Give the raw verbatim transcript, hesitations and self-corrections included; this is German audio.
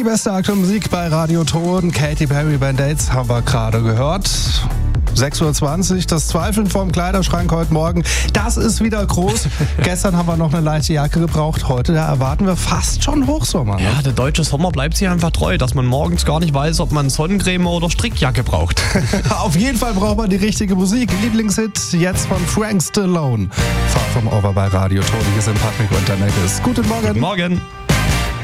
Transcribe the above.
Die beste aktuelle Musik bei Radio Ton. Katy Perry, Band-Aids haben wir gerade gehört. sechs Uhr zwanzig, das Zweifeln vorm Kleiderschrank heute Morgen, das ist wieder groß. Gestern haben wir noch eine leichte Jacke gebraucht, heute da erwarten wir fast schon Hochsommer. Ne? Ja, der deutsche Sommer bleibt sich einfach treu, dass man morgens gar nicht weiß, ob man Sonnencreme oder Strickjacke braucht. Auf jeden Fall braucht man die richtige Musik. Lieblingshit jetzt von Frank Stallone. Far From Over bei Radio Ton. Hier sind Patrick und der Neckes. Guten Morgen. Guten Morgen.